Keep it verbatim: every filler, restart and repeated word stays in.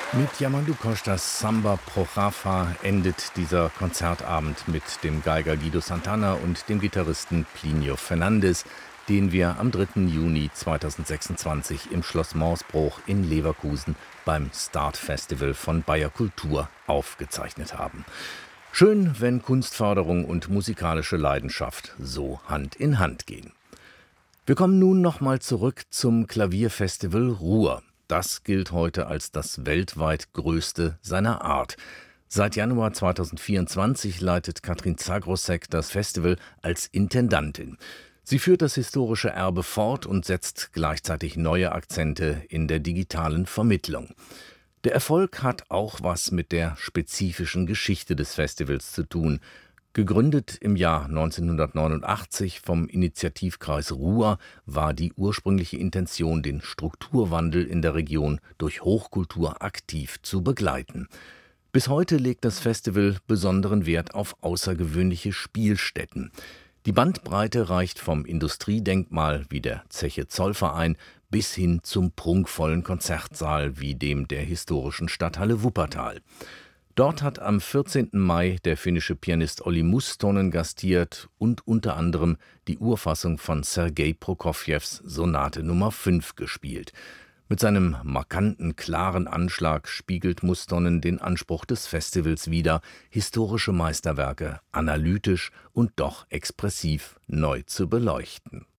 Mit Yamandu Costas Samba pro Rafa endet dieser Konzertabend mit dem Geiger Guido Santana und dem Gitarristen Plinio Fernandes, den wir am dritten Juni zweitausendsechsundzwanzig im Schloss Morsbruch in Leverkusen beim Start Festival von Bayer Kultur aufgezeichnet haben. Schön, wenn Kunstförderung und musikalische Leidenschaft so Hand in Hand gehen. Wir kommen nun nochmal zurück zum Klavierfestival Ruhr. Das gilt heute als das weltweit größte seiner Art. Seit Januar zweitausendvierundzwanzig leitet Katrin Zagrosek das Festival als Intendantin. Sie führt das historische Erbe fort und setzt gleichzeitig neue Akzente in der digitalen Vermittlung. Der Erfolg hat auch was mit der spezifischen Geschichte des Festivals zu tun. Gegründet im Jahr neunzehnhundertneunundachtzig vom Initiativkreis Ruhr, war die ursprüngliche Intention, den Strukturwandel in der Region durch Hochkultur aktiv zu begleiten. Bis heute legt das Festival besonderen Wert auf außergewöhnliche Spielstätten. Die Bandbreite reicht vom Industriedenkmal wie der Zeche Zollverein bis hin zum prunkvollen Konzertsaal wie dem der historischen Stadthalle Wuppertal. Dort hat am vierzehnten Mai der finnische Pianist Olli Mustonen gastiert und unter anderem die Urfassung von Sergei Prokofjews Sonate Nummer fünf gespielt. Mit seinem markanten, klaren Anschlag spiegelt Mustonen den Anspruch des Festivals wider, historische Meisterwerke analytisch und doch expressiv neu zu beleuchten.